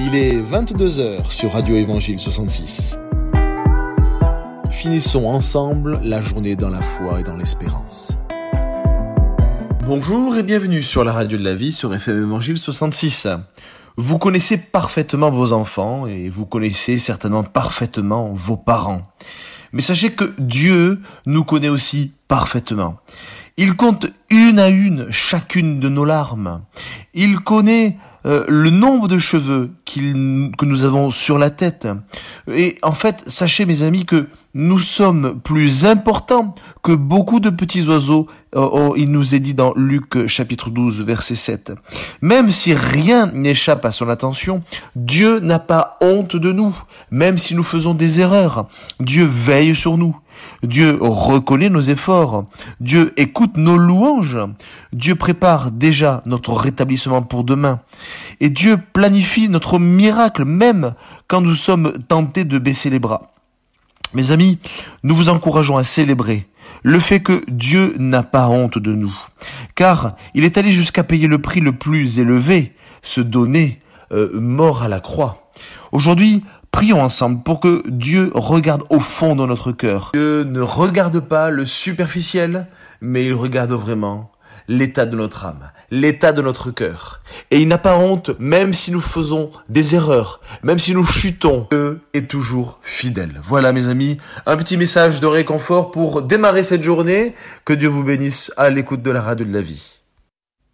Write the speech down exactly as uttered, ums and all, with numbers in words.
Il est vingt-deux heures sur Radio Évangile soixante-six. Finissons ensemble la journée dans la foi et dans l'espérance. Bonjour et bienvenue sur la radio de la vie sur F M Évangile soixante-six. Vous connaissez parfaitement vos enfants et vous connaissez certainement parfaitement vos parents. Mais sachez que Dieu nous connaît aussi parfaitement. Il compte une à une chacune de nos larmes. Il connaît euh, le nombre de cheveux qu'il, que nous avons sur la tête. Et en fait, sachez mes amis que nous sommes plus importants que beaucoup de petits oiseaux. Oh, oh, il nous est dit dans Luc chapitre douze, verset sept. Même si rien n'échappe à son attention, Dieu n'a pas honte de nous. Même si nous faisons des erreurs, Dieu veille sur nous. Dieu reconnaît nos efforts. Dieu écoute nos louanges. Dieu prépare déjà notre rétablissement pour demain. Et Dieu planifie notre miracle même quand nous sommes tentés de baisser les bras. Mes amis, nous vous encourageons à célébrer le fait que Dieu n'a pas honte de nous, car il est allé jusqu'à payer le prix le plus élevé, se donner, euh, mort à la croix. Aujourd'hui, prions ensemble pour que Dieu regarde au fond de notre cœur. Dieu ne regarde pas le superficiel, mais il regarde vraiment l'état de notre âme, l'état de notre cœur. Et il n'a pas honte, même si nous faisons des erreurs, même si nous chutons. Dieu est toujours fidèle. Voilà mes amis, un petit message de réconfort pour démarrer cette journée. Que Dieu vous bénisse à l'écoute de la radio de la vie.